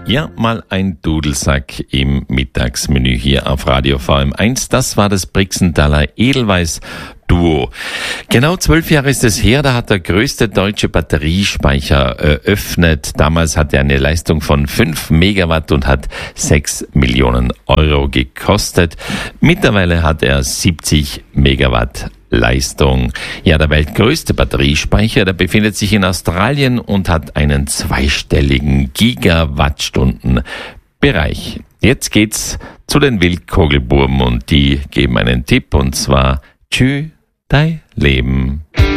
Ja, mal ein Dudelsack im Mittagsmenü hier auf Radio VM1. Das war das Brixenthaler Edelweiss Duo. Genau 12 Jahre ist es her, da hat der größte deutsche Batteriespeicher eröffnet. Damals hatte er eine Leistung von 5 Megawatt und hat 6 Millionen Euro gekostet. Mittlerweile hat er 70 Megawatt Leistung. Ja, der weltgrößte Batteriespeicher, der befindet sich in Australien und hat einen zweistelligen Gigawattstunden-Bereich. Jetzt geht's zu den Wildkogelbuben und die geben einen Tipp, und zwar Tschü, dein Leben.